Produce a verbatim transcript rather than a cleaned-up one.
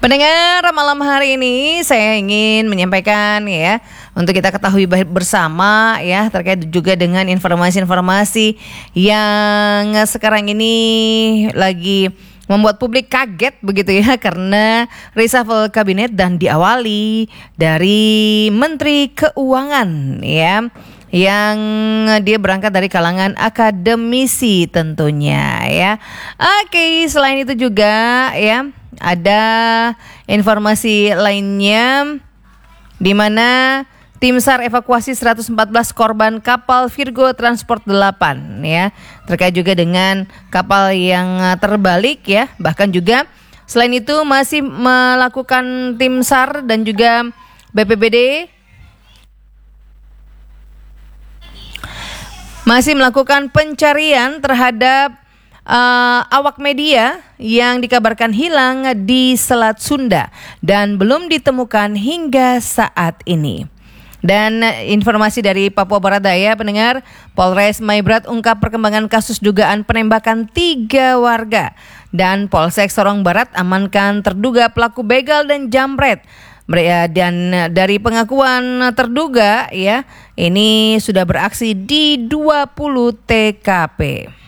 Pendengar, malam hari ini saya ingin menyampaikan ya, untuk kita ketahui bersama ya, terkait juga dengan informasi-informasi yang sekarang ini lagi membuat publik kaget begitu ya, karena reshuffle kabinet dan diawali dari Menteri Keuangan ya, yang dia berangkat dari kalangan akademisi tentunya ya. Oke, selain itu juga ya, ada informasi lainnya di mana Tim SAR evakuasi seratus empat belas korban kapal Virgo Transport delapan ya. Terkait juga dengan kapal yang terbalik ya. Bahkan juga selain itu masih melakukan tim SAR dan juga B P B D masih melakukan pencarian terhadap uh, awak media yang dikabarkan hilang di Selat Sunda dan belum ditemukan hingga saat ini. Dan informasi dari Papua Barat Daya, pendengar, Polres Maibrat ungkap perkembangan kasus dugaan penembakan tiga warga, dan Polsek Sorong Barat amankan terduga pelaku begal dan jambret. Dan dari pengakuan terduga ya, ini sudah beraksi di dua puluh T K P.